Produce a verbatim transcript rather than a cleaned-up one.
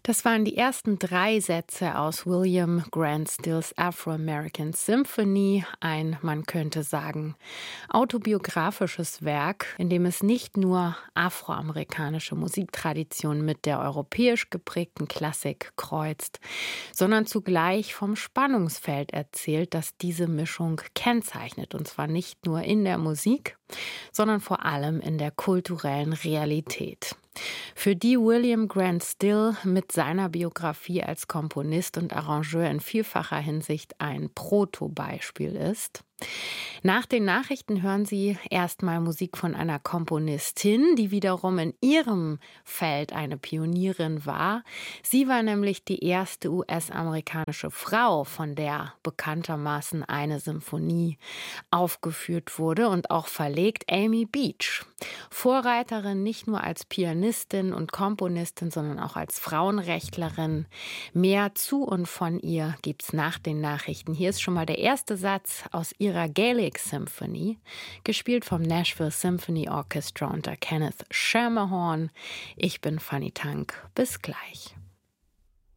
Das waren die ersten drei Sätze aus William Grant Stills Afro-American Symphony, ein, man könnte sagen, autobiografisches Werk, in dem es nicht nur afroamerikanische Musiktradition mit der europäisch geprägten Klassik kreuzt, sondern zugleich vom Spannungsfeld erzählt, das diese Mischung kennzeichnet, und zwar nicht nur in der Musik, sondern vor allem in der kulturellen Realität. Für die William Grant Still mit seiner Biografie als Komponist und Arrangeur in vielfacher Hinsicht ein Protobeispiel ist. Nach den Nachrichten hören Sie erstmal Musik von einer Komponistin, die wiederum in ihrem Feld eine Pionierin war. Sie war nämlich die erste U S-amerikanische Frau, von der bekanntermaßen eine Symphonie aufgeführt wurde und auch verlegt, Amy Beach. Vorreiterin nicht nur als Pianistin und Komponistin, sondern auch als Frauenrechtlerin. Mehr zu und von ihr gibt's nach den Nachrichten. Hier ist schon mal der erste Satz aus ihrer Gaelic Symphony, gespielt vom Nashville Symphony Orchestra unter Kenneth Schermerhorn. Ich bin Fanny Tank. Bis gleich.